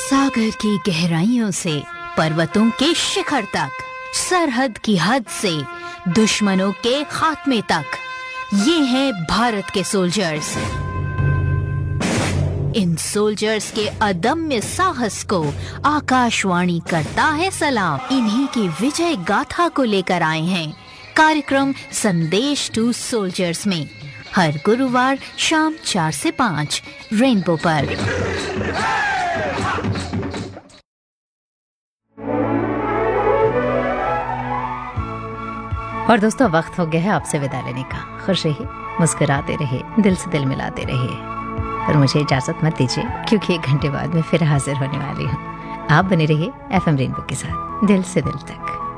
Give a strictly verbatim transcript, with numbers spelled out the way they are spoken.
सागर की गहराइयों से पर्वतों के शिखर तक, सरहद की हद से दुश्मनों के खात्मे तक, ये हैं भारत के सोल्जर्स। इन सोल्जर्स के अदम्य साहस को आकाशवाणी करता है सलाम। इन्हीं की विजय गाथा को लेकर आए हैं कार्यक्रम संदेश टू सोल्जर्स में, हर गुरुवार शाम चार से पाँच रेनबो पर। और दोस्तों, वक्त हो गया है आपसे विदा लेने का। खुश रहिए, मुस्कुराते रहिए, दिल से दिल मिलाते रहिए। पर मुझे इजाजत मत दीजिए, क्योंकि एक घंटे बाद मैं फिर हाजिर होने वाली हूँ। आप बने रहिए एफ एम रेनबो के साथ, दिल से दिल तक।